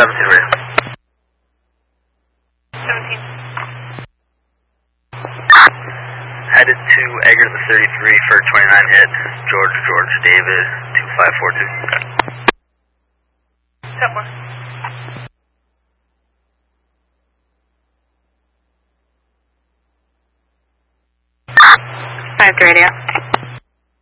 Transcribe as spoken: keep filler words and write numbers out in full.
seventeen radio. seventeen. Headed to Egger the thirty-three for twenty-nine hit, George, George, David, two five four two. Step one. Five to radio.